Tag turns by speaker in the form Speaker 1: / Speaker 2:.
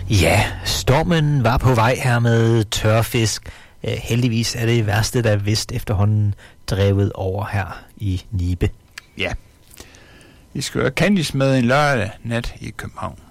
Speaker 1: Ja, stormen var på vej her med tørfisk. Heldigvis er det værste, der er vist efterhånden drevet over her i Nibe.
Speaker 2: Ja. Vi skal have Candice med en lørdag nat i København.